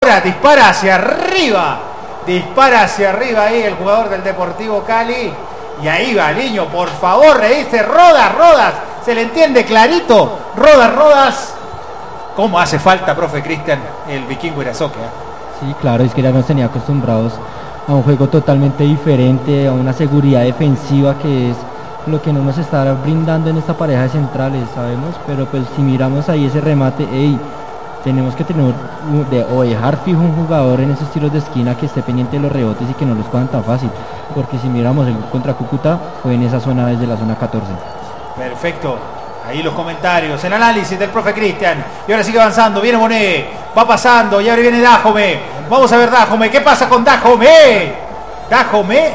ahora dispara hacia arriba. Dispara hacia arriba ahí el jugador del Deportivo Cali. Y ahí va, niño, por favor, le dice Rodas. Se le entiende clarito. Rodas. ¿Cómo hace falta, profe Cristian, el vikingo Irazoque? Sí, claro, es que ya nos tenía acostumbrados a un juego totalmente diferente, a una seguridad defensiva que es lo que no nos está brindando en esta pareja de centrales, sabemos, pero pues si miramos ahí ese remate, tenemos que tener o dejar fijo un jugador en esos tiros de esquina que esté pendiente de los rebotes y que no los cojan tan fácil, porque si miramos el contra Cúcuta fue en esa zona desde la zona 14. Perfecto, ahí los comentarios, el análisis del profe Cristian, y ahora sigue avanzando, viene Monet, va pasando, y ahora viene Dajome, vamos a ver Dajome, ¿qué pasa con Dajome? Dajome,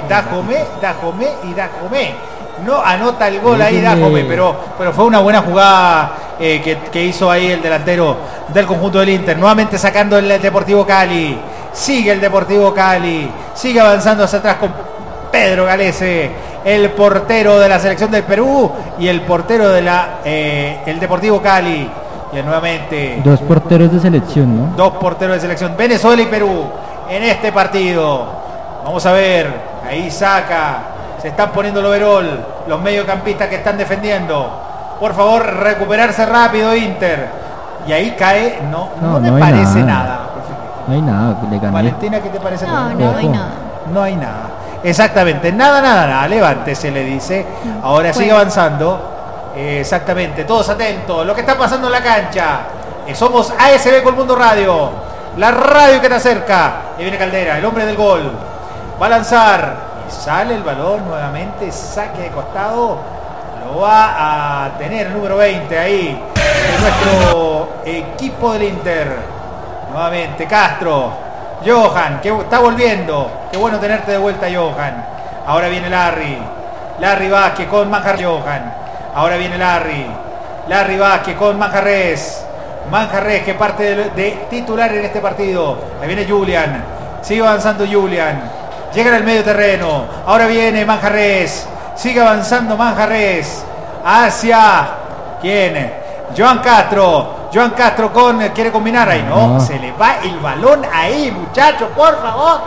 no anota el gol ahí Dajome, pero fue una buena jugada que hizo ahí el delantero del conjunto del Inter, nuevamente sacando el Deportivo Cali, sigue el Deportivo Cali, sigue avanzando hacia atrás con Pedro Galese, el portero de la selección del Perú y el portero de el Deportivo Cali, y nuevamente dos porteros de selección, ¿no? Dos porteros de selección, Venezuela y Perú en este partido. Vamos a ver, ahí saca, se están poniendo el overall los mediocampistas que están defendiendo. Por favor, recuperarse rápido Inter. Y ahí cae, no me parece nada. No hay nada, le gané. Valentina, ¿qué te parece? No hay nada. No hay nada. Exactamente, nada, levántese, le dice. Ahora sigue avanzando. Exactamente, todos atentos, lo que está pasando en la cancha. Somos ASB Colmundo Radio, la radio que te acerca. Ahí viene Caldera, el hombre del gol. Va a lanzar y sale el balón nuevamente, saque de costado. Lo va a tener el número 20 ahí, de nuestro equipo del Inter. Nuevamente Castro, Johan, que está volviendo. Qué bueno tenerte de vuelta, Johan. Ahora viene Larry Vázquez con Johan. Ahora viene Larry Vázquez con Manjarres que parte de titular en este partido. Ahí viene Julian, sigue avanzando Julian, llega al medio terreno. Ahora viene Manjarres, sigue avanzando Manjarres hacia ¿quién? Joan Castro quiere combinar ahí, no, se le va el balón ahí, muchachos, por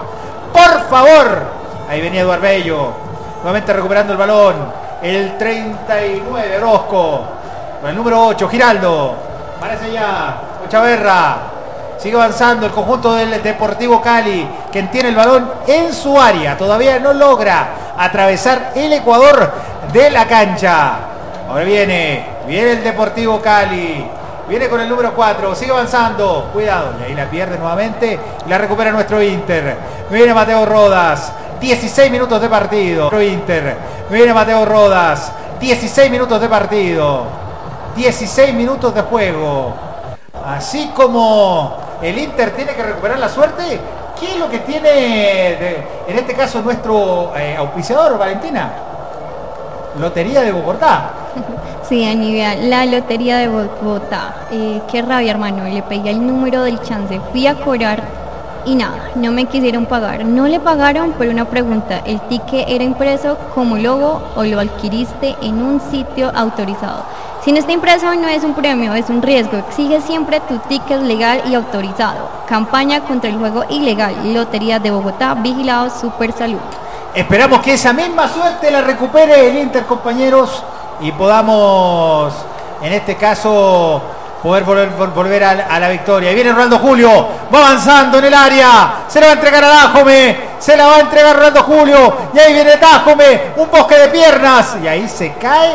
favor. Ahí venía Eduardo Bello, nuevamente recuperando el balón. El 39, Orozco. Con el número 8, Giraldo. Parece ya, Chaverra. Sigue avanzando el conjunto del Deportivo Cali, quien tiene el balón en su área. Todavía no logra atravesar el ecuador de la cancha. Ahora viene el Deportivo Cali. Viene con el número 4, sigue avanzando. Cuidado, y ahí la pierde nuevamente. Y la recupera nuestro Inter. Viene Mateo Rodas. 16 minutos de partido. Inter. Viene Mateo Rodas. 16 minutos de partido. 16 minutos de juego. Así como el Inter tiene que recuperar la suerte, ¿qué es lo que tiene en este caso nuestro auspiciador, Valentina? Lotería de Bogotá. Sí, Aníbal, la Lotería de Bogotá. Qué rabia, hermano. Le pegué el número del chance. Fui a cobrar y nada, no me quisieron pagar. No le pagaron por una pregunta. ¿El ticket era impreso como logo o lo adquiriste en un sitio autorizado? Si no está impreso, no es un premio, es un riesgo. Exige siempre tu ticket legal y autorizado. Campaña contra el juego ilegal. Lotería de Bogotá, vigilado Supersalud. Esperamos que esa misma suerte la recupere el Inter, compañeros, y podamos, en este caso, poder volver a la victoria. Y viene Ronaldo Julio, va avanzando en el área, se la va a entregar a Dajome, se la va a entregar Ronaldo Julio, y ahí viene Dajome, un bosque de piernas, y ahí se cae.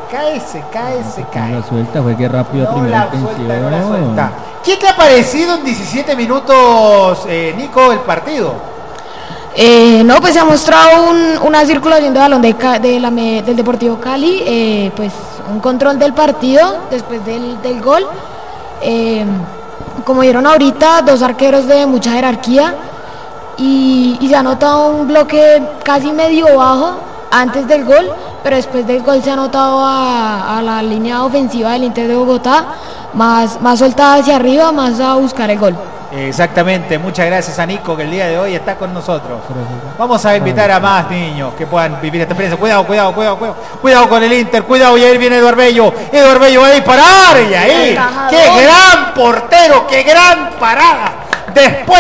No la suelta, fue que rápido no primera la intención. suelta, no la suelta. ¿Qué te ha parecido en 17 minutos, Nico, el partido? No, pues se ha mostrado una circulación de balón del Deportivo Cali, pues un control del partido después del gol. Como vieron ahorita, dos arqueros de mucha jerarquía y se ha notado un bloque casi medio bajo antes del gol, pero después del gol se ha notado a la línea ofensiva del Inter de Bogotá más soltada hacia arriba, más a buscar el gol. Exactamente, muchas gracias a Nico, que el día de hoy está con nosotros. Vamos a invitar a más niños que puedan vivir esta experiencia. Cuidado con el Inter, cuidado, y ahí viene Eduardo Bello va a disparar, y ahí, qué gran portero, qué gran parada. Después